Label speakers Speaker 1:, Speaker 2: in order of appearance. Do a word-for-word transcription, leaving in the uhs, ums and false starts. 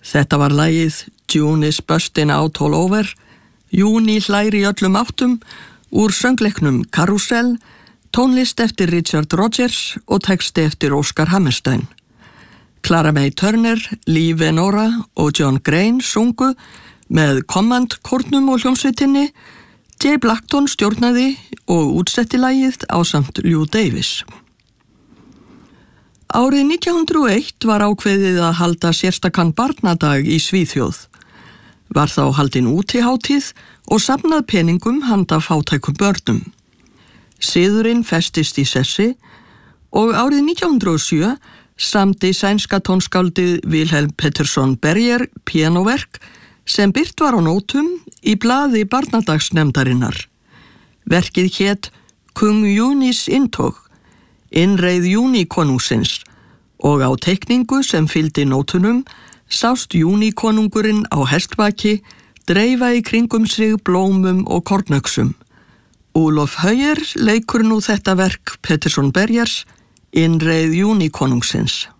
Speaker 1: Þetta var lagið June is bustin' out all over, Júni hlær í öllum áttum, úr söngleiknum Carousel, tónlist eftir Richard Rodgers og texti eftir Oscar Hammerstein. Clara May Turner, Lee Venora og John Grain sungu með Command-kórnum og hljómsveitinni, Jay Blackton stjórnaði og útsetti lagið ásamt Lou Davis. Árið nítján hundruð og eitt var ákveðið að halda sérstakan barnadag í Svíþjóð. Var þá haldin útihátíð og safnað peningum handa fátækum börnum. Siðurinn festist í sessi og árið nítján hundruð og sjö samdi sænska tónskáldið Wilhelm Pettersson Berger píanóverk sem birt var á nótum í blaði barnadagsnefndarinnar. Verkið hét Kung Júnis inntog, innreið júníkonungsins, og á teikningu sem fylgdi nótunum sást júníkonungurinn á hestbaki dreifa í kringum sig blómum og kornöxum. Olof Höyer leikur nú þetta verk Pettersson Bergers, innreið júníkonungsins.